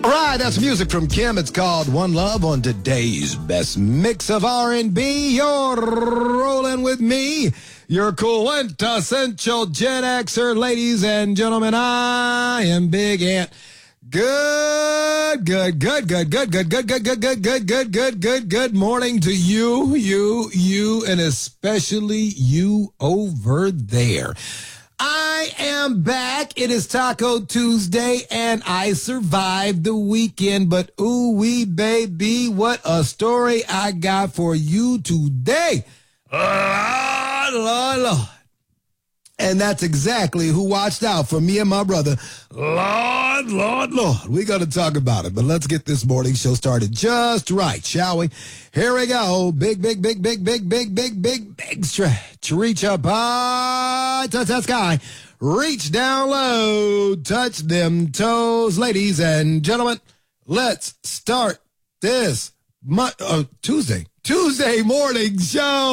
All right, that's music from Kim. It's called One Love on today's best mix of R&B. You're rolling with me, your quintessential Gen Xer, ladies and gentlemen. I am Big Ant. Good morning to you, and especially you over there. I am back. It is Taco Tuesday, and I survived the weekend, but ooh-wee, baby, what a story I got for you today. Lord. And that's exactly who watched out for me and my brother. Lord. We're going to talk about it, but let's get this morning show started just right, shall we? Here we go. Big stretch. Reach up high, touch that sky. Reach down low, touch them toes. Ladies and gentlemen, let's start this Tuesday morning show.